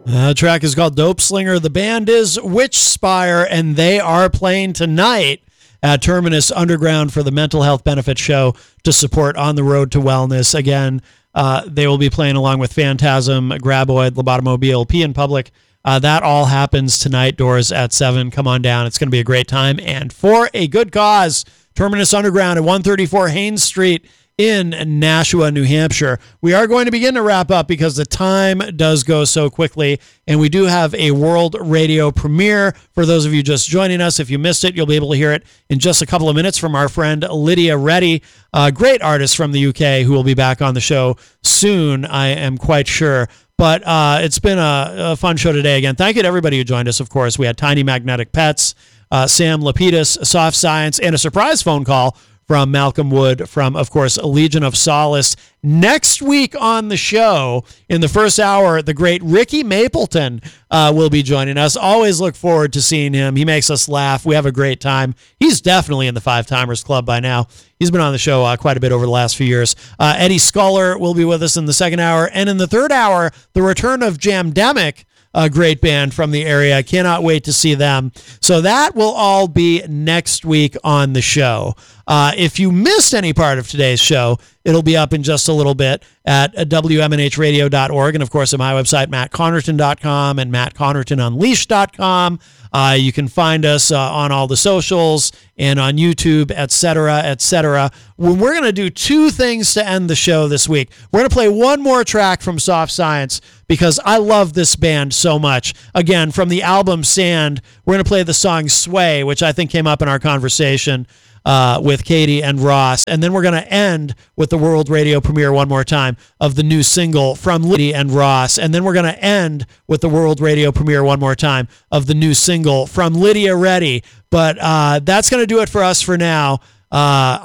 The track is called Dope Slinger. The band is Witchspire, and they are playing tonight at Terminus Underground for the Mental Health Benefit Show to support On the Road to Wellness. Again, they will be playing along with Phantasm, Graboid, Lobotomobile, P in Public. That all happens tonight, doors at 7. Come on down. It's going to be a great time. And for a good cause, Terminus Underground at 134 Haynes Street in Nashua, New Hampshire. We are going to begin to wrap up because the time does go so quickly, and we do have a world radio premiere. For those of you just joining us, if you missed it, you'll be able to hear it in just a couple of minutes from our friend Lydia Reddy, a great artist from the UK who will be back on the show soon, I am quite sure. But it's been a fun show today. Again, thank you to everybody who joined us, of course. We had Tiny Magnetic Pets, Sam Lapidus, Soft Science, and a surprise phone call from Malcolm Wood from, of course, Legion of Solace. Next week on the show, in the first hour, the great Ricky Mapleton will be joining us. Always look forward to seeing him. He makes us laugh. We have a great time. He's definitely in the Five Timers Club by now. He's been on the show quite a bit over the last few years. Eddie Sculler will be with us in the second hour. And in the third hour, the return of Jamdemic, a great band from the area. I cannot wait to see them. So that will all be next week on the show. If you missed any part of today's show, it'll be up in just a little bit at WMNHradio.org. And, of course, at my website, mattconnerton.com and mattconnertonunleashed.com. You can find us on all the socials and on YouTube, et cetera, et cetera. We're going to do two things to end the show this week. We're going to play one more track from Soft Science because I love this band so much. Again, from the album Sand, we're going to play the song Sway, which I think came up in our conversation with Katie and Ross. And then we're going to end with the world radio premiere one more time of the new single from Lydia and Ross. And then we're going to end with the world radio premiere one more time of the new single from Lydia Reddy. But that's going to do it for us for now.